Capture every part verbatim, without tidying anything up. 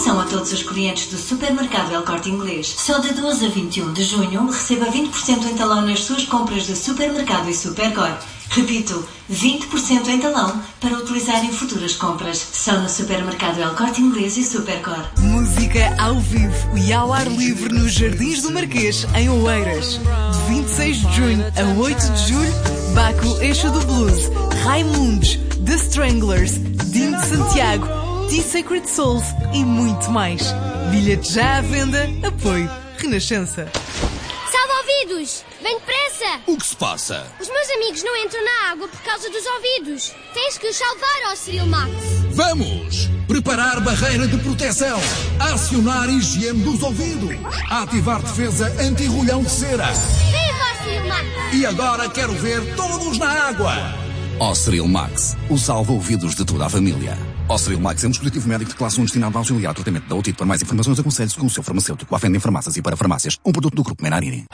Atenção a todos os clientes do supermercado El Corte Inglês. Só de doze a vinte e um de junho receba vinte por cento em talão nas suas compras de supermercado e Supercor. Repito, vinte por cento em talão para utilizar em futuras compras. Só no supermercado El Corte Inglês e Supercor. Música ao vivo e ao ar livre nos Jardins do Marquês, em Oeiras. De vinte e seis de junho a oito de julho, Baco Eixo do Blues, Raimundos, The Stranglers, Dino de Santiago, T-Sacred Souls e muito mais. Bilhetes já à venda. Apoio Renascença. Salva-ouvidos! Vem depressa! O que se passa? Os meus amigos não entram na água por causa dos ouvidos. Tens que os salvar, ó Cyril Max. Vamos! Preparar barreira de proteção. Acionar higiene dos ouvidos. Ativar defesa anti-rolhão de cera. Viva, Cyril Max! E agora quero ver todos na água. Ociril Max, o salva-ouvidos de toda a família. Ociril Max é um dispositivo médico de classe um destinado a auxiliar o tratamento da otite. Para mais informações, aconselhe-se com o seu farmacêutico. À venda em farmácias e para farmácias. Um produto do Grupo Menarini.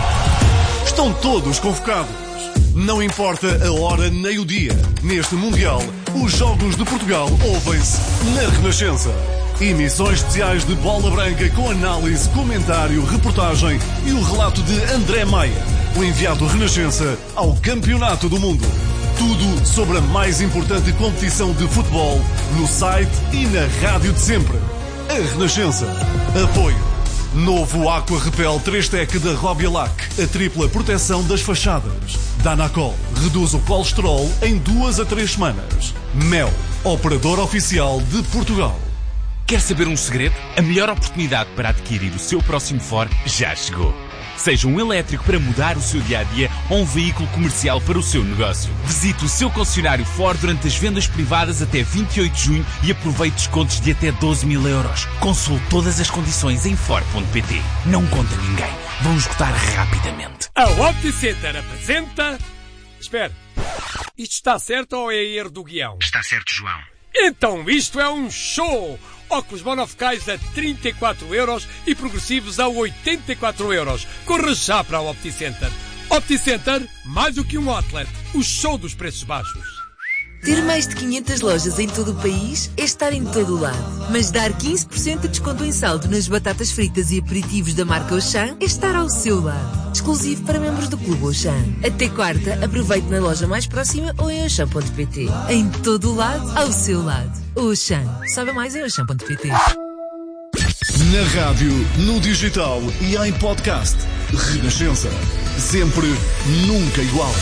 Estão todos convocados. Não importa a hora nem o dia. Neste Mundial, os Jogos de Portugal ouvem-se na Renascença. Emissões especiais de Bola Branca com análise, comentário, reportagem e o relato de André Maia, o enviado Renascença ao Campeonato do Mundo. Tudo sobre a mais importante competição de futebol no site e na rádio de sempre. A Renascença. Apoio. Novo Aqua Repel três Tec da Robialac. A tripla proteção das fachadas. Danacol reduz o colesterol em duas a três semanas. Mel, operador oficial de Portugal. Quer saber um segredo? A melhor oportunidade para adquirir o seu próximo Ford já chegou. Seja um elétrico para mudar o seu dia-a-dia ou um veículo comercial para o seu negócio. Visite o seu concessionário Ford durante as vendas privadas até vinte e oito de junho e aproveite descontos de até doze mil euros. Consulte todas as condições em Ford ponto pt. Não conta ninguém. Vão esgotar rapidamente. A OptiCenter apresenta... Espera. Isto está certo ou é erro do guião? Está certo, João. Então isto é um show! Óculos monofocais a trinta e quatro euros e progressivos a oitenta e quatro euros. Corra já para a OptiCenter. OptiCenter, mais do que um outlet. O show dos preços baixos. Ter mais de quinhentas lojas em todo o país é estar em todo o lado. Mas dar quinze por cento de desconto em saldo nas batatas fritas e aperitivos da marca Auchan é estar ao seu lado. Exclusivo para membros do Clube Auchan. Até quarta, aproveite na loja mais próxima ou em auchan ponto pt. Em todo o lado, ao seu lado. Auchan. Saiba mais em auchan ponto pt. Na rádio, no digital e em podcast. Renascença. Sempre, nunca igual.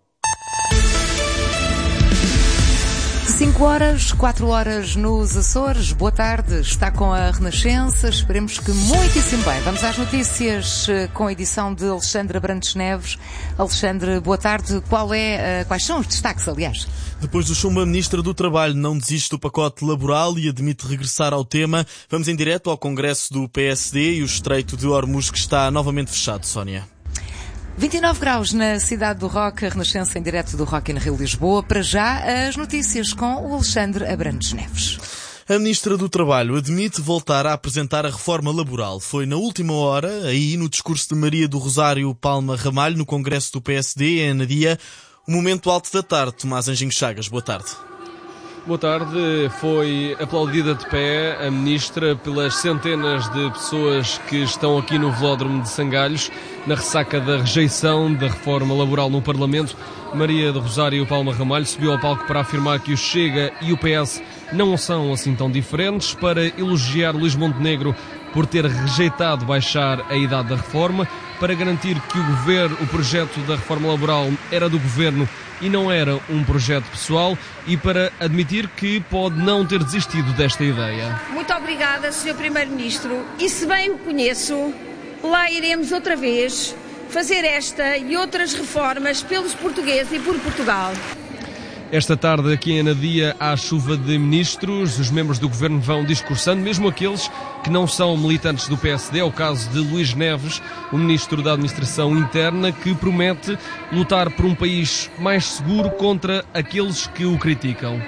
cinco horas, quatro horas nos Açores. Boa tarde, está com a Renascença. Esperemos que muitíssimo bem. Vamos às notícias com a edição de Alexandre Abrantes Neves. Alexandre, boa tarde. Qual é, quais são os destaques, aliás? Depois do chumbo, a Ministra do Trabalho não desiste do pacote laboral e admite regressar ao tema. Vamos em direto ao Congresso do P S D e o Estreito de Hormuz, que está novamente fechado, Sónia. vinte e nove graus na cidade do Rock, a Renascença em direto do Rock in Rio Lisboa. Para já, as notícias com o Alexandre Abrantes Neves. A Ministra do Trabalho admite voltar a apresentar a reforma laboral. Foi na última hora, aí no discurso de Maria do Rosário Palma Ramalho, no Congresso do P S D, em Anadia, o momento alto da tarde. Tomás Anjinho Chagas, boa tarde. Boa tarde. Foi aplaudida de pé a Ministra pelas centenas de pessoas que estão aqui no Velódromo de Sangalhos, na ressaca da rejeição da reforma laboral no Parlamento. Maria do Rosário Palma Ramalho subiu ao palco para afirmar que o Chega e o P S não são assim tão diferentes, para elogiar Luís Montenegro por ter rejeitado baixar a idade da reforma, para garantir que o governo, o projeto da reforma laboral era do governo e não era um projeto pessoal, e para admitir que pode não ter desistido desta ideia. Muito obrigada, senhor Primeiro-Ministro, e se bem o conheço, lá iremos outra vez fazer esta e outras reformas pelos portugueses e por Portugal. Esta tarde, aqui em Anadia, há chuva de ministros. Os membros do governo vão discursando, mesmo aqueles que não são militantes do P S D. É o caso de Luís Neves, o ministro da Administração Interna, que promete lutar por um país mais seguro contra aqueles que o criticam.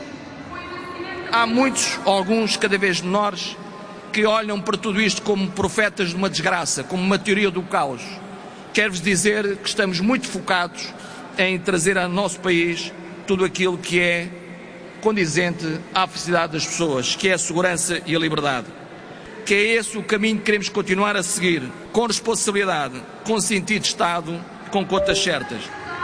Há muitos, alguns cada vez menores, que olham para tudo isto como profetas de uma desgraça, como uma teoria do caos. Quero-vos dizer que estamos muito focados em trazer ao nosso país tudo aquilo que é condizente à felicidade das pessoas, que é a segurança e a liberdade. Que é esse o caminho que queremos continuar a seguir, com responsabilidade, com sentido de Estado, com contas certas.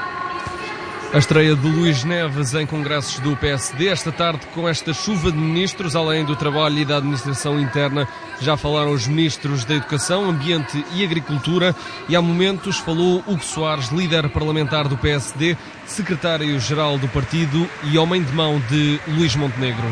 A estreia de Luís Neves em congressos do P S D esta tarde com esta chuva de ministros, além do trabalho e da administração interna. Já falaram os ministros da Educação, Ambiente e Agricultura e há momentos falou Hugo Soares, líder parlamentar do P S D, secretário-geral do partido e homem de mão de Luís Montenegro.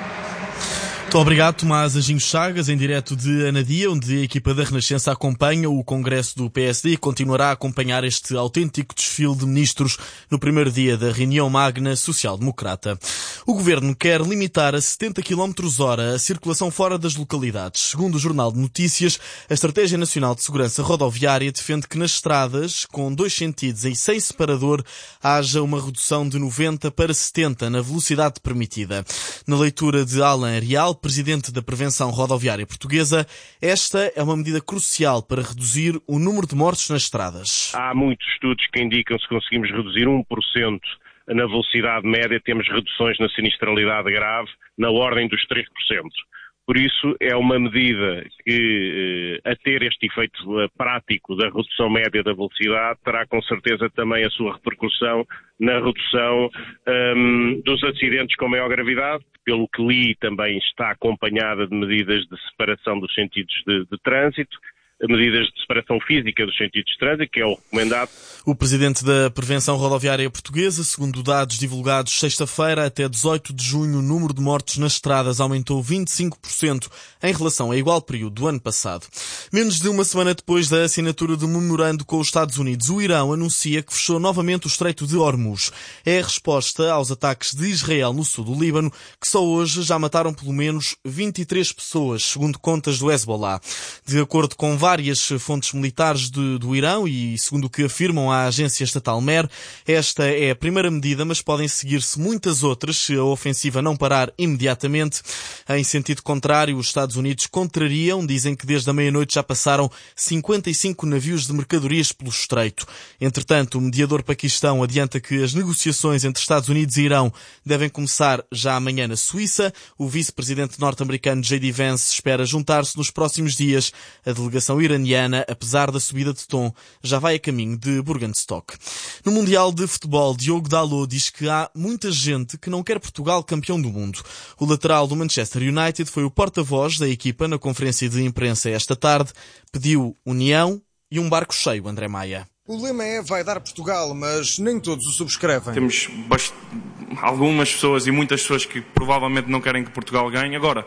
Muito obrigado, Tomás Anjinho Chagas, em direto de Anadia, onde a equipa da Renascença acompanha o congresso do P S D e continuará a acompanhar este autêntico desfile de ministros no primeiro dia da reunião magna social-democrata. O governo quer limitar a setenta quilómetros hora a circulação fora das localidades. Segundo o Jornal de Notícias, a Estratégia Nacional de Segurança Rodoviária defende que nas estradas, com dois sentidos e sem separador, haja uma redução de noventa para setenta na velocidade permitida. Na leitura de Alain Arial, presidente da Prevenção Rodoviária Portuguesa, esta é uma medida crucial para reduzir o número de mortes nas estradas. Há muitos estudos que indicam que se conseguimos reduzir um por cento na velocidade média, temos reduções na sinistralidade grave na ordem dos três por cento. Por isso, é uma medida que, a ter este efeito prático da redução média da velocidade, terá com certeza também a sua repercussão na redução um, dos acidentes com maior gravidade. Pelo que li, também está acompanhada de medidas de separação dos sentidos de, de trânsito, medidas de separação física dos sentidos de trânsito, que é o recomendado. O presidente da Prevenção Rodoviária Portuguesa, segundo dados divulgados sexta-feira, até dezoito de junho, o número de mortes nas estradas aumentou vinte e cinco por cento em relação a igual período do ano passado. Menos de uma semana depois da assinatura do memorando com os Estados Unidos, o Irão anuncia que fechou novamente o Estreito de Hormuz. É a resposta aos ataques de Israel no sul do Líbano, que só hoje já mataram pelo menos vinte e três pessoas, segundo contas do Hezbollah. De acordo com várias várias fontes militares de, do Irão e, segundo o que afirmam a agência estatal Mer, esta é a primeira medida, mas podem seguir-se muitas outras se a ofensiva não parar imediatamente. Em sentido contrário, os Estados Unidos contrariam, dizem que desde a meia-noite já passaram cinquenta e cinco navios de mercadorias pelo estreito. Entretanto, o mediador paquistão adianta que as negociações entre Estados Unidos e Irão devem começar já amanhã na Suíça. O vice-presidente norte-americano J D Vance espera juntar-se nos próximos dias. A delegação iraniana, apesar da subida de tom, já vai a caminho de Burgenstock. No Mundial de Futebol, Diogo Dalot diz que há muita gente que não quer Portugal campeão do mundo. O lateral do Manchester United foi o porta-voz da equipa na conferência de imprensa esta tarde. Pediu união e um barco cheio, André Maia. O lema é vai dar Portugal, mas nem todos o subscrevem. Temos bast... algumas pessoas e muitas pessoas que provavelmente não querem que Portugal ganhe. Agora,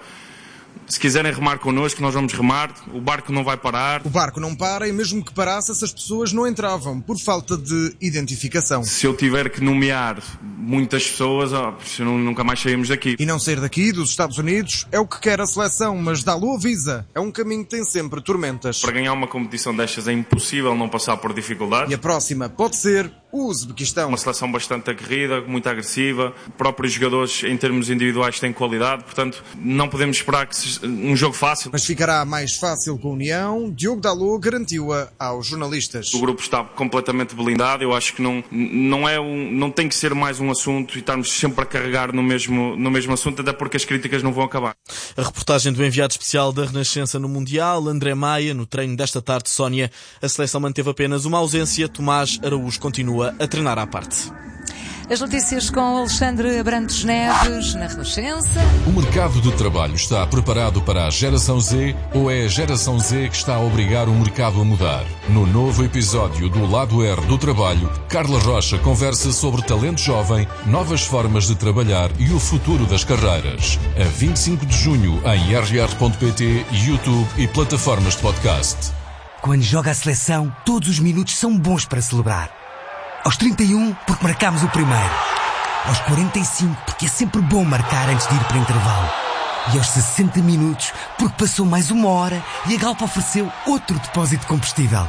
se quiserem remar connosco, nós vamos remar, o barco não vai parar. O barco não para e mesmo que parasse, essas pessoas não entravam por falta de identificação. Se eu tiver que nomear muitas pessoas, oh, nunca mais saímos daqui. E não sair daqui, dos Estados Unidos, é o que quer a seleção, mas Dalot avisa, é um caminho que tem sempre tormentas. Para ganhar uma competição destas é impossível não passar por dificuldades. E a próxima pode ser o Uzbequistão. Uma seleção bastante aguerrida, muito agressiva, próprios jogadores em termos individuais têm qualidade, portanto não podemos esperar que seja um jogo fácil. Mas ficará mais fácil com a União. Diogo Dalot garantiu-a aos jornalistas. O grupo está completamente blindado, eu acho que não, não, é um, não tem que ser mais um assunto e estarmos sempre a carregar no mesmo, no mesmo assunto, até porque as críticas não vão acabar. A reportagem do enviado especial da Renascença no Mundial, André Maia. No treino desta tarde, Sónia, a seleção manteve apenas uma ausência. Tomás Araújo continua a treinar à parte. As notícias com Alexandre Abrantes Neves, na Renascença. O mercado de trabalho está preparado para a geração Z ou é a geração Z que está a obrigar o mercado a mudar? No novo episódio do Lado R do Trabalho, Carla Rocha conversa sobre talento jovem, novas formas de trabalhar e o futuro das carreiras. A vinte e cinco de junho em r r ponto p t, YouTube e plataformas de podcast. Quando joga a seleção, todos os minutos são bons para celebrar. Aos trinta e um, porque marcámos o primeiro. Aos quarenta e cinco, porque é sempre bom marcar antes de ir para o intervalo. E aos sessenta minutos, porque passou mais uma hora e a Galp ofereceu outro depósito de combustível.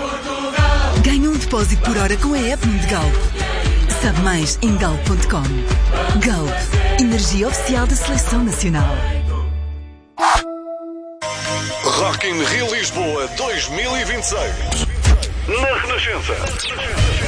Ganhe um depósito por hora com a app de Galp. Sabe mais em galp ponto com. Galp, energia oficial da Seleção Nacional. Rock in Rio Lisboa dois mil e vinte e seis. Na Renascença.